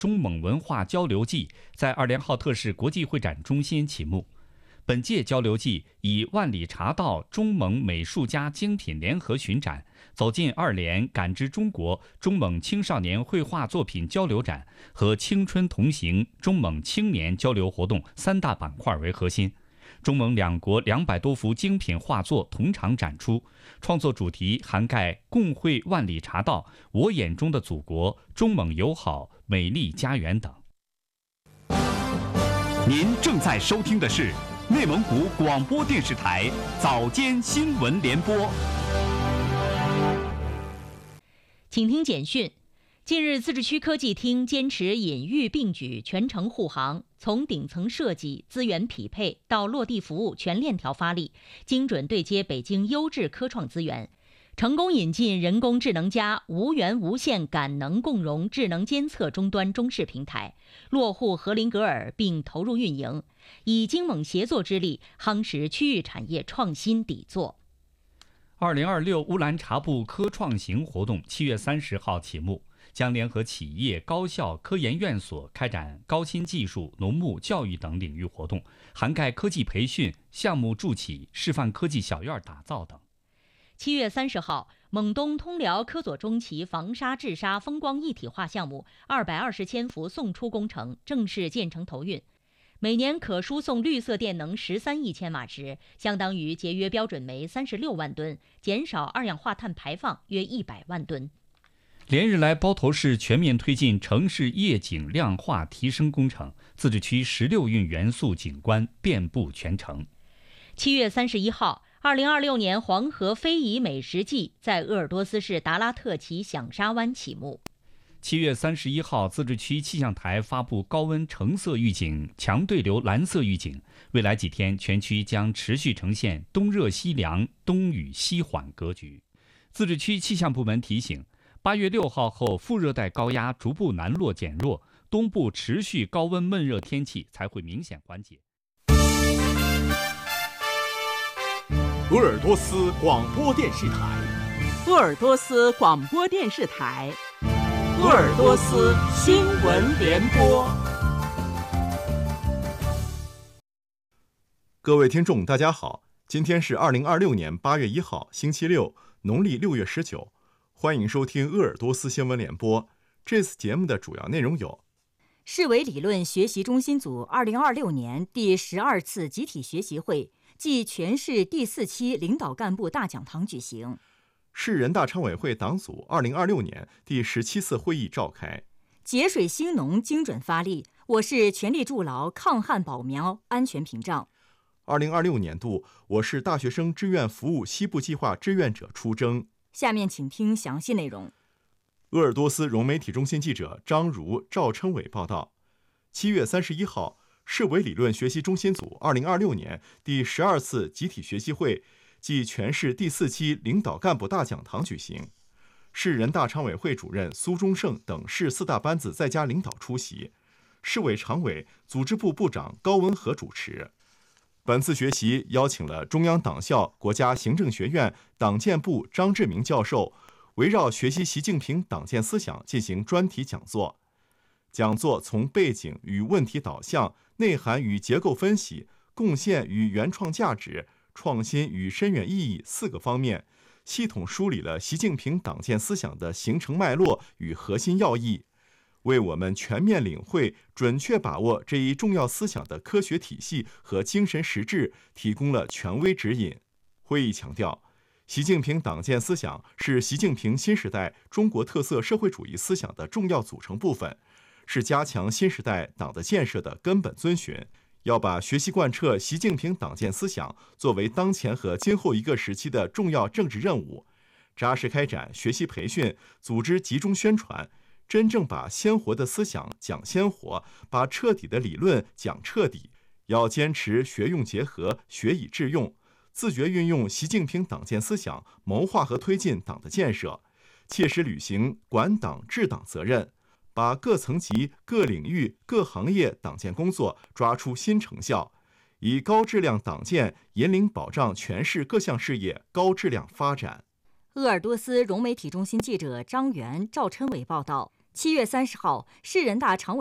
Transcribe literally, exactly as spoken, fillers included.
中蒙文化交流季在二连浩特市国际会展中心启幕。本届交流季以万里茶道中蒙美术家精品联合巡展、走进二连感知中国中蒙青少年绘画作品交流展和青春同行中蒙青年交流活动三大板块为核心。中蒙两国两百多幅精品画作同场展出，创作主题涵盖共绘万里茶道、我眼中的祖国、中蒙友好、美丽家园等。 您正在收听的是内蒙古广播电视台早间新闻联播。 请听简讯。近日，自治区科技厅坚持隐喻并举，全程护航，从顶层设计、资源匹配到落地服务全链条发力，精准对接北京优质科创资源，成功引进人工智能加无源无线感能共融智能监测终端中视平台，落户荷林格尔并投入运营，以京蒙协作之力夯实区域产业创新底座。 二零二六乌兰察布科创行活动七月三十号启幕，将联合企业、高校、科研院所开展高新技术、农牧、教育等领域活动，涵盖科技培训、项目助企、示范科技小院打造等。 七月三十号，蒙东通辽科佐中旗防沙治沙风光一体化项目二百二十千伏送出工程正式建成投运。每年可输送绿色电能十三亿千瓦时，相当于节约标准煤三十六万吨，减少二氧化碳排放约一百万吨。 连日来，包头市全面推进城市夜景亮化提升工程，自治区十六运元素景观遍布全城。 七月三十一号，二零二六年黄河非遗美食季在鄂尔多斯市达拉特旗响沙湾启幕。 七月三十一号，自治区气象台发布高温橙色预警、强对流蓝色预警，未来几天全区将持续呈现东热西凉、东雨西缓格局。自治区气象部门提醒，八月六号后，副热带高压逐步南落减弱，东部持续高温闷热天气才会明显缓解。 鄂尔多斯广播电视台， 鄂尔多斯广播电视台，鄂尔多斯新闻联播。 各位听众，大家好，今天是二零二六年八月一号，星期六，农历六月十九。欢迎收听鄂尔多斯新闻联播。这次节目的主要内容有： 市委理论学习中心组二零二六年第十二次集体学习会暨全市第四期领导干部大讲堂举行； 市人大常委会党组二零二六年第十七次会议召开； 节水兴农精准发力，我市全力筑牢抗旱保苗安全屏障。 二零二六年度，我市大学生志愿服务西部计划志愿者出征。 下面请听详细内容。 鄂尔多斯融媒体中心记者张如、赵琛伟报道：七月三十一号，市委理论学习中心组二零二六年第十二次集体学习会暨全市第四期领导干部大讲堂举行，市人大常委会主任苏忠胜等市四大班子在家领导出席，市委常委、组织部部长高文和主持。本次学习邀请了中央党校、国家行政学院党建部张志明教授，围绕学习习近平党建思想进行专题讲座。讲座从背景与问题导向、内涵与结构分析、贡献与原创价值、创新与深远意义四个方面，系统梳理了习近平党建思想的形成脉络与核心要义，为我们全面领会、准确把握这一重要思想的科学体系和精神实质提供了权威指引。会议强调，习近平党建思想是习近平新时代中国特色社会主义思想的重要组成部分，是加强新时代党的建设的根本遵循。要把学习贯彻习近平党建思想作为当前和今后一个时期的重要政治任务，扎实开展学习培训，组织集中宣传，真正把鲜活的思想讲鲜活，把彻底的理论讲彻底。要坚持学用结合、学以致用，自觉运用习近平党建思想，谋划和推进党的建设，切实履行管党治党责任，把各层级、各领域、各行业党建工作抓出新成效，以高质量党建引领保障全市各项事业高质量发展。 鄂尔多斯融媒体中心记者张元、赵琛伟报道： 七月三十号，市人大常委